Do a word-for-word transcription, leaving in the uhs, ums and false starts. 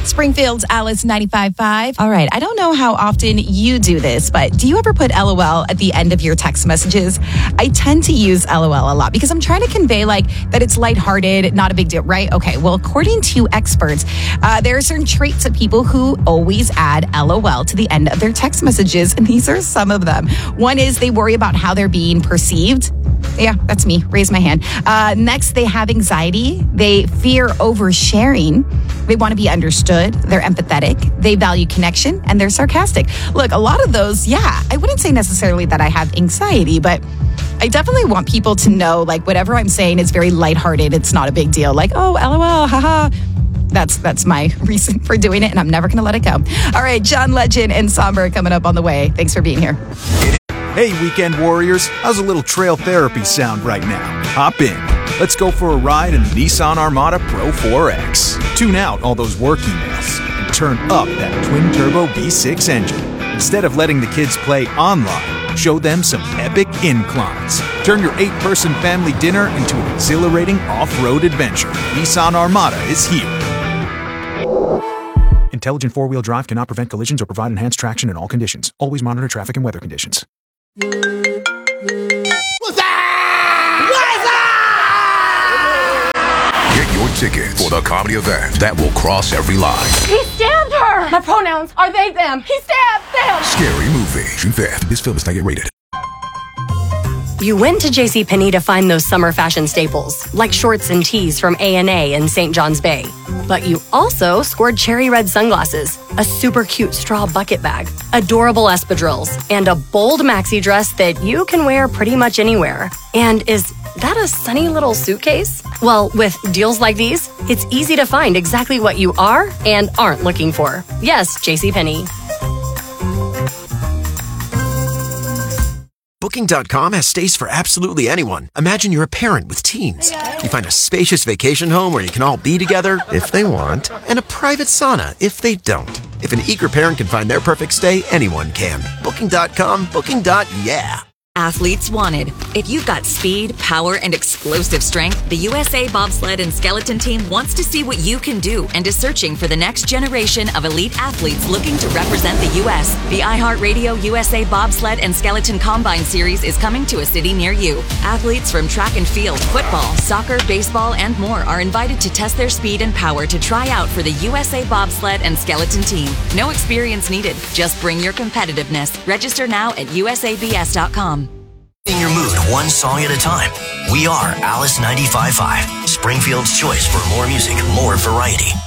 Springfield's Alice ninety-five point five. All right, I don't know how often you do this, but do you ever put LOL at the end of your text messages? I tend to use LOL a lot because I'm trying to convey like that it's lighthearted, not a big deal, right? Okay, well, according to experts, uh, there are certain traits of people who always add LOL to the end of their text messages, and these are some of them. One is they worry about how they're being perceived. Yeah, that's me. Raise my hand. Uh, next, they have anxiety. They fear oversharing. They want to be understood. They're empathetic. They value connection, and they're sarcastic. Look, a lot of those, yeah, I wouldn't say necessarily that I have anxiety, but I definitely want people to know, like, whatever I'm saying is very lighthearted. It's not a big deal. Like, oh, LOL, haha. That's that's my reason for doing it, and I'm never going to let it go. All right, John Legend and Somber coming up on the way. Thanks for being here. Hey, weekend warriors, how's a little trail therapy sound right now? Hop in. Let's go for a ride in the Nissan Armada Pro four X. Tune out all those work emails and turn up that twin-turbo V six engine. Instead of letting the kids play online, show them some epic inclines. Turn your eight-person family dinner into an exhilarating off-road adventure. Nissan Armada is here. Intelligent four-wheel drive cannot prevent collisions or provide enhanced traction in all conditions. Always monitor traffic and weather conditions. What's that? What's that? Get your tickets for the comedy event that will cross every line. He stabbed her! My pronouns are they, them. He stabbed them! Scary Movie. June fifth. This film is not yet rated. You went to JCPenney to find those summer fashion staples, like shorts and tees from A and A in Saint John's Bay. But you also scored cherry red sunglasses, a super cute straw bucket bag, adorable espadrilles, and a bold maxi dress that you can wear pretty much anywhere. And is that a sunny little suitcase? Well, with deals like these, it's easy to find exactly what you are and aren't looking for. Yes, JCPenney. Booking dot com has stays for absolutely anyone. Imagine you're a parent with teens. You find a spacious vacation home where you can all be together, if they want, and a private sauna, if they don't. If an eager parent can find their perfect stay, anyone can. Booking dot com, booking. Yeah. Athletes wanted. If you've got speed, power, and explosive strength, the U S A Bobsled and Skeleton Team wants to see what you can do and is searching for the next generation of elite athletes looking to represent the U S The iHeartRadio U S A Bobsled and Skeleton Combine Series is coming to a city near you. Athletes from track and field, football, soccer, baseball, and more are invited to test their speed and power to try out for the U S A Bobsled and Skeleton Team. No experience needed. Just bring your competitiveness. Register now at U S A B S dot com. In your mood, one song at a time. We are Alice ninety-five point five, Springfield's choice for more music, more variety.